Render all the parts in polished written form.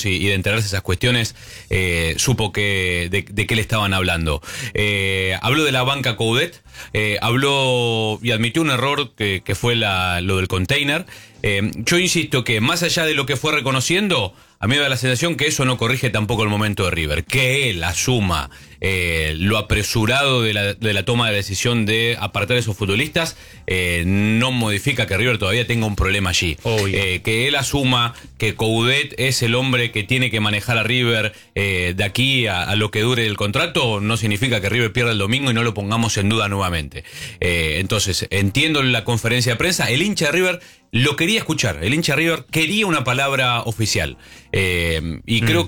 medios y de enterarse de esas cuestiones, supo de qué le estaban hablando. Habló de la banca Coudet, habló y admitió un error que fue lo del container. Yo insisto que más allá de lo que fue reconociendo, a mí me da la sensación que eso no corrige tampoco el momento de River. Que él asuma lo apresurado de la toma de decisión de apartar a esos futbolistas, no modifica que River todavía tenga un problema allí. Que él asuma que Coudet es el hombre que tiene que manejar a River de aquí a lo que dure el contrato, no significa que River pierda el domingo y no lo pongamos en duda nuevamente. Entonces, entiendo la conferencia de prensa, el hincha de River lo quería escuchar, el hincha de River quería una palabra oficial. Y creo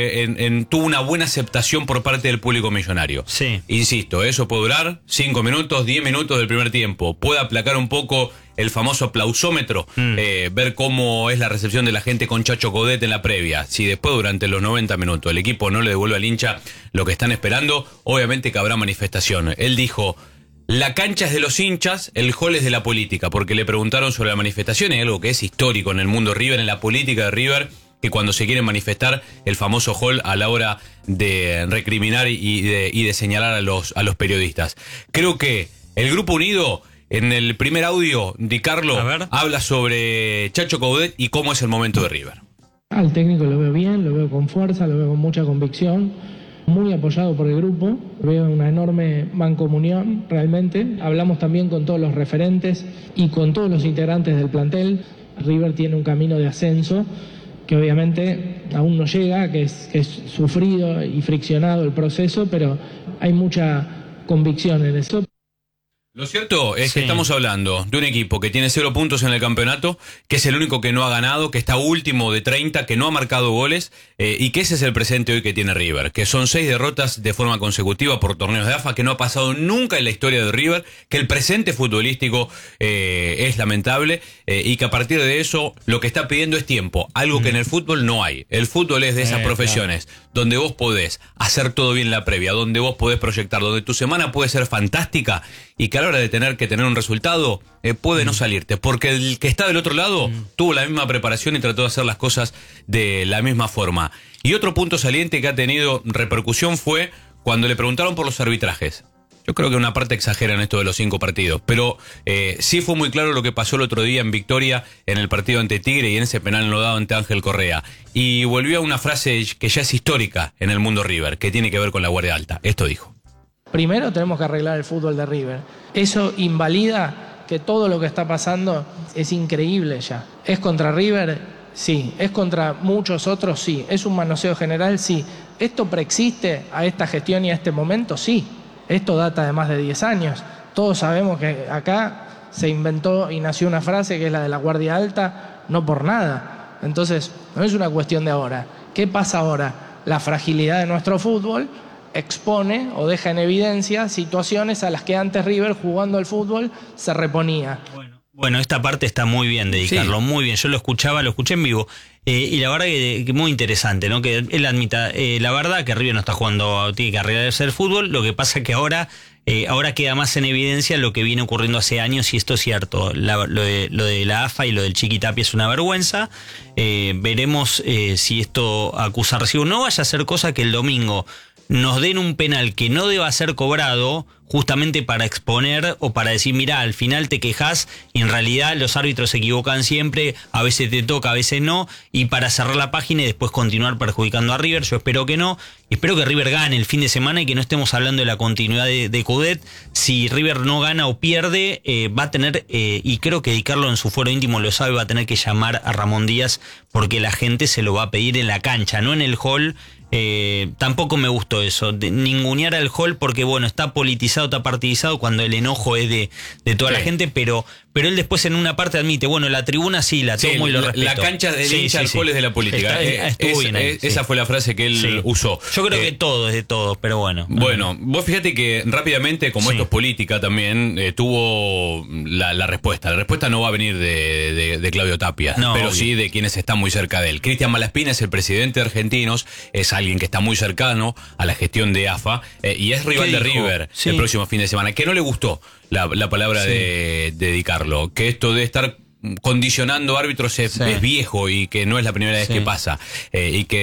que tuvo una buena aceptación por parte del público millonario. Sí. Insisto, eso puede durar 5 minutos, 10 minutos del primer tiempo. Puede aplacar un poco el famoso aplausómetro, ver cómo es la recepción de la gente con Chacho Coudet en la previa. Si después durante los 90 minutos el equipo no le devuelve al hincha lo que están esperando, obviamente que habrá manifestación. Él dijo: la cancha es de los hinchas, el hall es de la política, porque le preguntaron sobre la manifestación, es algo que es histórico en el mundo River, en la política de River, que cuando se quieren manifestar, el famoso hall a la hora de recriminar y de señalar a los periodistas. Creo que el Grupo Unido, en el primer audio, Di Carlo habla sobre Chacho Coudet y cómo es el momento de River. Al técnico lo veo bien, lo veo con fuerza, lo veo con mucha convicción, muy apoyado por el grupo, veo una enorme mancomunión realmente. Hablamos también con todos los referentes y con todos los integrantes del plantel. River tiene un camino de ascenso que obviamente aún no llega, que es sufrido y friccionado el proceso, pero hay mucha convicción en eso. Lo cierto es que estamos hablando de un equipo que tiene 0 puntos en el campeonato, que es el único que no ha ganado, que está último de 30, que no ha marcado goles, y que ese es el presente hoy que tiene River, que son 6 derrotas de forma consecutiva por torneos de AFA, que no ha pasado nunca en la historia de River, que el presente futbolístico es lamentable, y que a partir de eso lo que está pidiendo es tiempo, algo que en el fútbol no hay. El fútbol es de esas profesiones donde vos podés hacer todo bien en la previa, donde vos podés proyectar, donde tu semana puede ser fantástica y que a la hora de tener que tener un resultado puede no salirte, porque el que está del otro lado tuvo la misma preparación y trató de hacer las cosas de la misma forma. Y otro punto saliente que ha tenido repercusión fue cuando le preguntaron por los arbitrajes. Yo creo que una parte exagera en esto de los 5 partidos, pero sí fue muy claro lo que pasó el otro día en Victoria, en el partido ante Tigre y en ese penal no dado ante Ángel Correa. Y volvió a una frase que ya es histórica en el mundo River, que tiene que ver con la guardia alta. Esto dijo: primero tenemos que arreglar el fútbol de River. Eso invalida que todo lo que está pasando es increíble ya. ¿Es contra River? Sí. ¿Es contra muchos otros? Sí. ¿Es un manoseo general? Sí. ¿Esto preexiste a esta gestión y a este momento? Sí. Esto data de más de 10 años. Todos sabemos que acá se inventó y nació una frase que es la de la guardia alta, no por nada. Entonces, no es una cuestión de ahora. ¿Qué pasa ahora? La fragilidad de nuestro fútbol expone o deja en evidencia situaciones a las que antes River, jugando al fútbol, se reponía. Bueno, esta parte está muy bien dedicarlo, muy bien. Yo lo escuché en vivo. Y la verdad que muy interesante, ¿no? Que él admita, la verdad que River no está jugando, tiene que arreglarse el fútbol. Lo que pasa es que ahora queda más en evidencia lo que viene ocurriendo hace años, y esto es cierto. Lo de la AFA y lo del Chiqui Tapia es una vergüenza. Veremos si esto acusa recibo. No vaya a ser cosa que el domingo nos den un penal que no deba ser cobrado, justamente para exponer o para decir, mirá, al final te quejás y en realidad los árbitros se equivocan siempre, a veces te toca, a veces no, y para cerrar la página y después continuar perjudicando a River. Yo espero que no, y espero que River gane el fin de semana y que no estemos hablando de la continuidad de Coudet. Si River no gana o pierde, va a tener, y creo que Di Carlo en su fuero íntimo lo sabe, va a tener que llamar a Ramón Díaz, porque la gente se lo va a pedir en la cancha, no en el hall. Tampoco me gustó eso, de ningunear al hall, porque bueno, está politizado, está partidizado cuando el enojo es de toda la gente, pero él después en una parte admite, bueno, la tribuna sí, la tomo y lo respeto. La cancha del hincha al hall es de la política. Estuvo bien ahí, esa fue la frase que él usó. Yo creo que todo es de todos, pero bueno. Bueno, vos fíjate que rápidamente, como esto es política también, tuvo la respuesta. La respuesta no va a venir de Claudio Tapia, pero sí de quienes están muy cerca de él. Cristian Malaspina es el presidente de Argentinos, es alguien que está muy cercano a la gestión de AFA, y es rival de River el próximo fin de semana. Que no le gustó la palabra de Di Carlo, que esto de estar condicionando árbitros es viejo y que no es la primera vez que pasa, y que